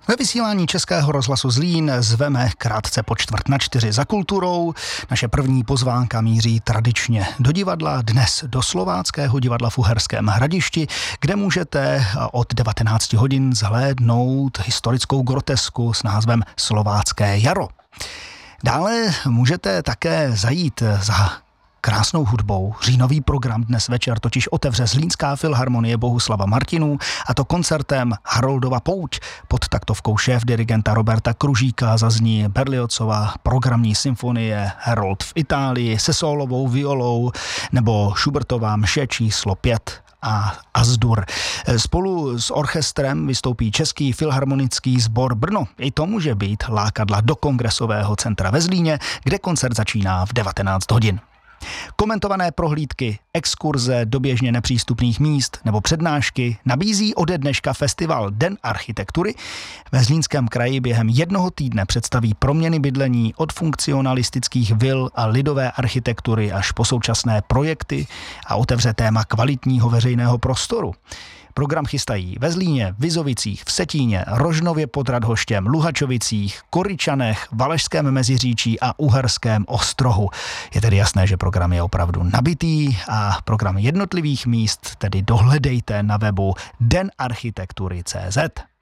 Ve vysílání Českého rozhlasu Zlín zveme krátce po 3:45 za kulturou. Naše první pozvánka míří tradičně do divadla, dnes do Slováckého divadla v Uherském Hradišti, kde můžete od 19 hodin zhlédnout historickou grotesku s názvem Slovácké jaro. Dále můžete také zajít za krásnou hudbou. Říjnový program dnes večer totiž otevře Zlínská filharmonie Bohuslava Martinů, a to koncertem Haroldova pouť. Pod taktovkou šéfdirigenta Roberta Kružíka zazní Berliozova programní symfonie Harold v Itálii se sólovou violou nebo Schubertova mše číslo 5 a Azdur. Spolu s orchestrem vystoupí Český filharmonický sbor Brno. I to může být lákadla do Kongresového centra ve Zlíně, kde koncert začíná v 19 hodin. Komentované prohlídky, exkurze do běžně nepřístupných míst nebo přednášky nabízí ode dneška festival Den architektury. Ve Zlínském kraji během jednoho týdne představí proměny bydlení od funkcionalistických vil a lidové architektury až po současné projekty a otevře téma kvalitního veřejného prostoru. Program chystají ve Zlíně, Vizovicích, v Setíně, Rožnově pod Radhoštěm, Luhačovicích, Koryčanech, Valašském Meziříčí a Uherském Ostrohu. Je tedy jasné, že program je opravdu nabitý a program jednotlivých míst tedy dohledejte na webu denarchitektury.cz.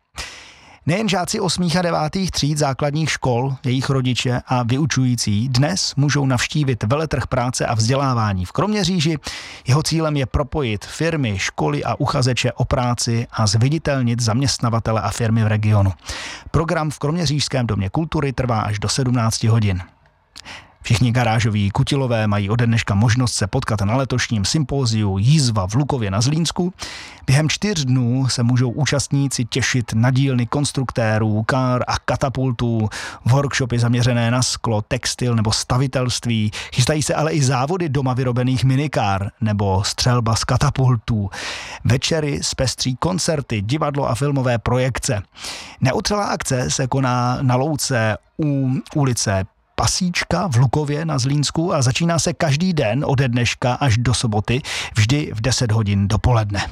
Nejen žáci 8. a 9. tříd základních škol, jejich rodiče a vyučující dnes můžou navštívit veletrh práce a vzdělávání v Kroměříži. Jeho cílem je propojit firmy, školy a uchazeče o práci a zviditelnit zaměstnavatele a firmy v regionu. Program v Kroměřížském domě kultury trvá až do 17 hodin. Všichni garážoví kutilové mají ode dneška možnost se potkat na letošním sympóziu Jízva v Lukově na Zlínsku. Během 4 dnů se můžou účastníci těšit na dílny konstruktérů, kár a katapultů, workshopy zaměřené na sklo, textil nebo stavitelství. Chystají se ale i závody doma vyrobených minikár nebo střelba z katapultů. Večery zpestří koncerty, divadlo a filmové projekce. Neotřelá akce se koná na louce u ulice Pasíčka v Lukově na Zlínsku a začíná se každý den ode dneška až do soboty, vždy v 10 hodin dopoledne.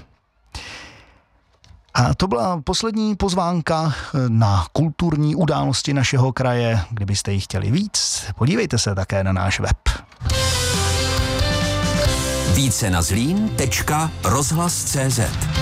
A to byla poslední pozvánka na kulturní události našeho kraje. Kdybyste jich chtěli víc, podívejte se také na náš web. Více na zlín.rozhlas.cz